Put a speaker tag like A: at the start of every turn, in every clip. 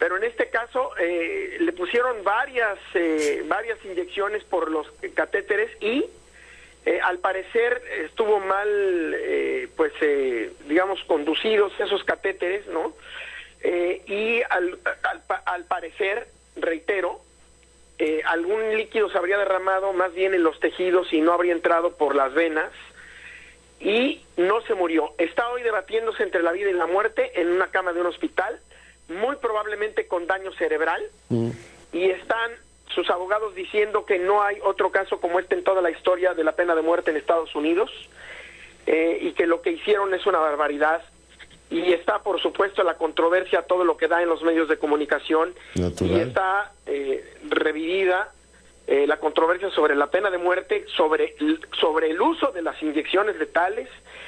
A: pero en este caso le pusieron varias inyecciones por los catéteres y al parecer estuvo mal, digamos, conducidos esos catéteres, ¿no? Y al parecer, reitero, algún líquido se habría derramado más bien en los tejidos y no habría entrado por las venas, y no se murió. Está hoy debatiéndose entre la vida y la muerte en una cama de un hospital, muy probablemente con daño cerebral, y están sus abogados diciendo que no hay otro caso como este en toda la historia de la pena de muerte en Estados Unidos, y que lo que hicieron es una barbaridad. Y está, por supuesto, la controversia, todo lo que da en los medios de comunicación. Natural. Y está revivida la controversia sobre la pena de muerte, sobre el uso de las inyecciones letales,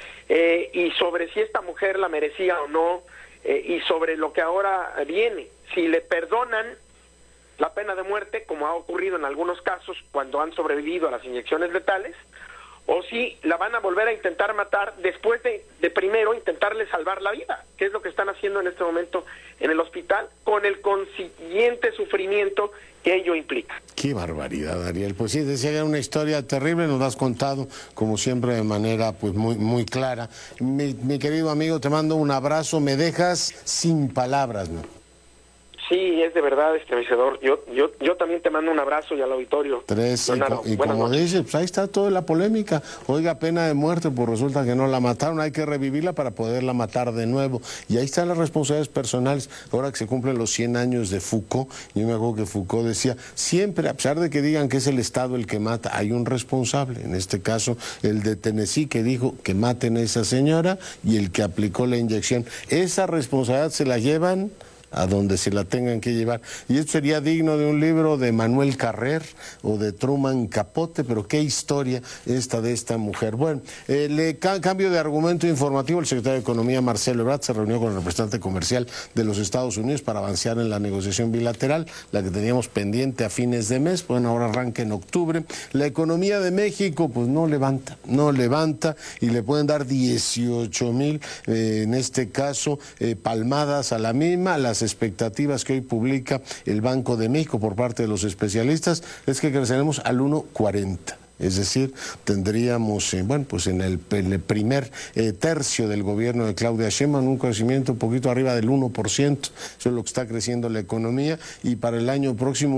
A: y sobre si esta mujer la merecía o no, y sobre lo que ahora viene. Si le perdonan la pena de muerte, como ha ocurrido en algunos casos cuando han sobrevivido a las inyecciones letales, o si la van a volver a intentar matar después de primero intentarle salvar la vida, que es lo que están haciendo en este momento en el hospital, con el consiguiente sufrimiento que ello implica.
B: Qué barbaridad, Ariel. Pues sí, decía que era una historia terrible, nos la has contado, como siempre, de manera pues muy clara. Mi querido amigo, te mando un abrazo, me dejas sin palabras, ¿no?
A: Sí, es de verdad estremecedor. Yo también te mando un abrazo y al auditorio.
B: Y como dice, pues ahí está toda la polémica. Oiga, pena de muerte, pues resulta que no la mataron, hay que revivirla para poderla matar de nuevo. Y ahí están las responsabilidades personales. Ahora que se cumplen los 100 años de Foucault, yo me acuerdo que Foucault decía, siempre, a pesar de que digan que es el Estado el que mata, hay un responsable. En este caso, el de Tennessee, que dijo que maten a esa señora, y el que aplicó la inyección. Esa responsabilidad se la llevan a donde se la tengan que llevar. Y esto sería digno de un libro de Manuel Carrer o de Truman Capote, pero qué historia esta de esta mujer. Bueno, cambio de argumento informativo. El secretario de Economía, Marcelo Ebrard, se reunió con el representante comercial de los Estados Unidos para avanzar en la negociación bilateral, la que teníamos pendiente a fines de mes, bueno, ahora arranca en octubre. La economía de México, pues no levanta, y le pueden dar 18,000, en este caso, palmadas a la misma. Las expectativas que hoy publica el Banco de México por parte de los especialistas es que creceremos al 1,40. Es decir, tendríamos, pues en el primer tercio del gobierno de Claudia Sheinbaum un crecimiento un poquito arriba del 1%, eso es lo que está creciendo la economía, y para el año próximo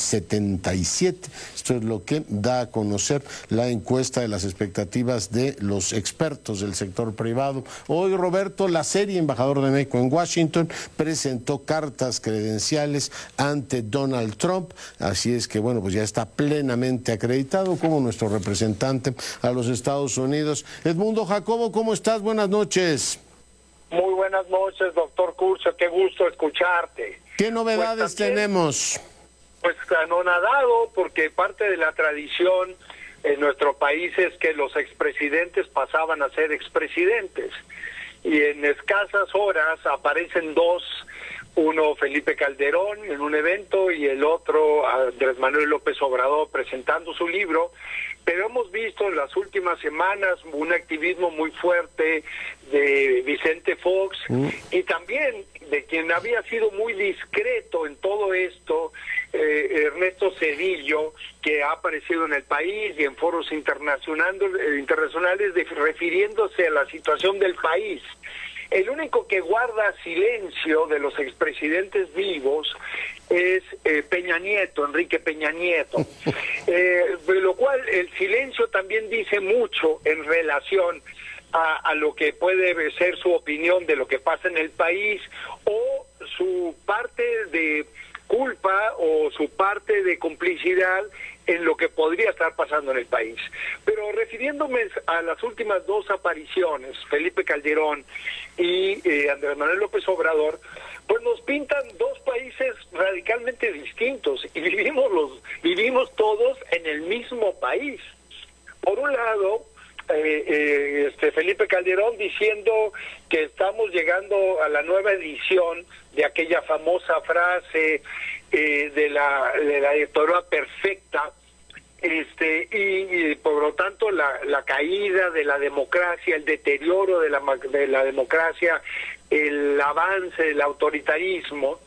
B: 1,77. Esto es lo que da a conocer la encuesta de las expectativas de los expertos del sector privado. Hoy, Roberto, la serie embajador de México en Washington presentó cartas credenciales ante Donald Trump, así es que, bueno, pues ya está plenamente acreditado como nuestro representante a los Estados Unidos. Edmundo Jacobo, ¿cómo estás? Buenas noches.
C: Muy buenas noches, doctor Curcio, qué gusto escucharte.
B: ¿Qué novedades pues tenemos?
C: Pues anonadado, porque parte de la tradición en nuestro país es que los expresidentes pasaban a ser expresidentes, y en escasas horas aparecen dos, uno Felipe Calderón en un evento y el otro Andrés Manuel López Obrador presentando su libro, pero hemos visto en las últimas semanas un activismo muy fuerte de Vicente Fox y también de quien había sido muy discreto en todo esto, Ernesto Zedillo, que ha aparecido en el país y en foros internacionales refiriéndose a la situación del país. El único que guarda silencio de los expresidentes vivos es Peña Nieto, Enrique Peña Nieto, lo cual el silencio también dice mucho en relación a lo que puede ser su opinión de lo que pasa en el país, o su parte de culpa o su parte de complicidad en lo que podría estar pasando en el país. Pero refiriéndome a las últimas dos apariciones, Felipe Calderón y Andrés Manuel López Obrador, pues nos pintan dos países radicalmente distintos, y vivimos todos en el mismo país. Por un lado, Felipe Calderón diciendo que estamos llegando a la nueva edición de aquella famosa frase de la dictadura perfecta, y por lo tanto la caída de la democracia, el deterioro de la democracia, el avance del autoritarismo,